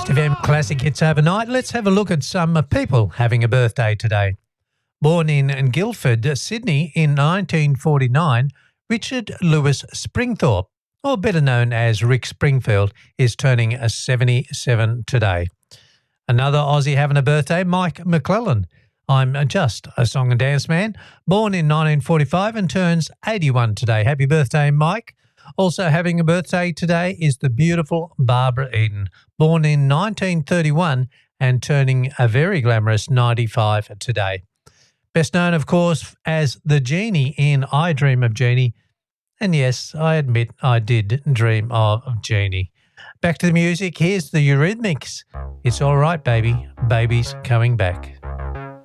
East FM Classic Hits Overnight. Let's have a look at some people having a birthday today. Born in Guildford, Sydney in 1949, Richard Lewis Springthorpe, or better known as Rick Springfield, is turning 77 today. Another Aussie having a birthday, Mike McClellan. I'm just a song and dance man, born in 1945 and turns 81 today. Happy birthday, Mike. Also having a birthday today is the beautiful Barbara Eden, born in 1931 and turning a very glamorous 95 today. Best known, of course, as the Genie in I Dream of Jeannie. And yes, I admit I did dream of Jeannie. Back to the music. Here's the Eurythmics. It's all right, baby. Baby's coming back.